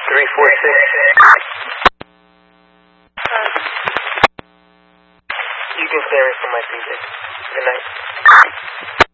346. You can stay away from my PJ. Good night.